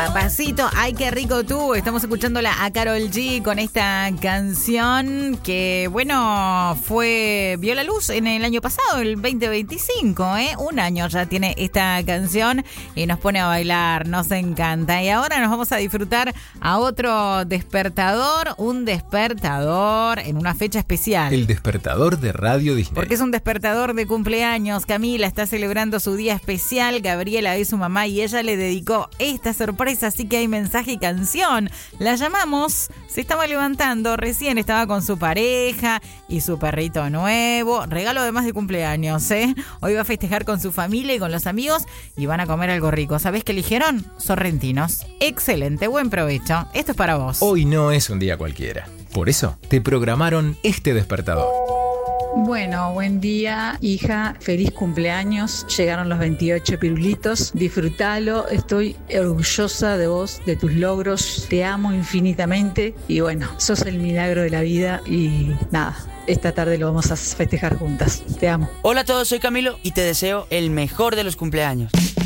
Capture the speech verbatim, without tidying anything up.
Papacito, ay qué rico tú. Estamos escuchándola a Karol G con esta canción que, bueno, fue vio la luz en el año pasado, el veinte veinticinco, ¿eh? Un año ya tiene esta canción y nos pone a bailar, nos encanta. Y ahora nos vamos a disfrutar a otro despertador, un despertador en una fecha especial. El despertador de Radio Disney. Porque es un despertador de cumpleaños. Camila está celebrando su día especial. Gabriela es su mamá y ella le dedicó esta sorpresa, así que hay mensaje y canción. La llamamos, se estaba levantando, recién estaba con su pareja y su perrito nuevo. Regalo además de cumpleaños, ¿eh? Hoy va a festejar con su familia y con los amigos y van a comer algo rico. ¿Sabés qué eligieron? Sorrentinos. Excelente, buen provecho. Esto es para vos. Hoy no es un día cualquiera. Por eso te programaron este despertador. Bueno, buen día, hija, feliz cumpleaños, llegaron los veintiocho pirulitos, disfrútalo, estoy orgullosa de vos, de tus logros, te amo infinitamente y bueno, sos el milagro de la vida y nada, esta tarde lo vamos a festejar juntas, te amo. Hola a todos, soy Camilo y te deseo el mejor de los cumpleaños.